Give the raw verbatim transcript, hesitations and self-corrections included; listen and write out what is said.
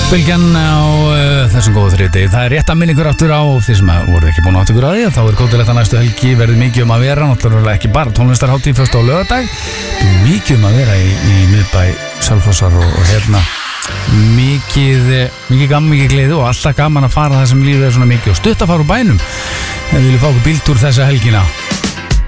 Bylgjan á uh, þessum góðu þriðdegi. Það er rétt að minna ykkur aftur á því sem voru ekki búin að átta ykkur að því að þá er góðilegt að næstu helgi verði mikið um að vera, náttúrulega ekki bara tónlistarhátíð fyrst á laugardag, mikið um að vera í, í miðbæ Selfossar og, og hérna mikið, mikið gaman, mikið gleði og alltaf gaman að fara það sem lífið er svona mikið og stutt að fara úr bænum. Ef við viljum fá okkur bíltúr þessa helgina